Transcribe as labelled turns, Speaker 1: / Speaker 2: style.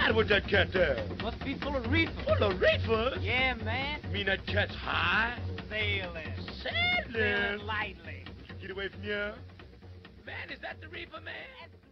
Speaker 1: matter with that cat there?
Speaker 2: Must be full of reefer.
Speaker 1: Full of reefers?
Speaker 2: Yeah, man.
Speaker 1: You mean that cat's high?
Speaker 2: Sailing.
Speaker 1: Sailing?
Speaker 2: Sailing lightly.
Speaker 1: Would you get away from here? Man, is that the reefer, man?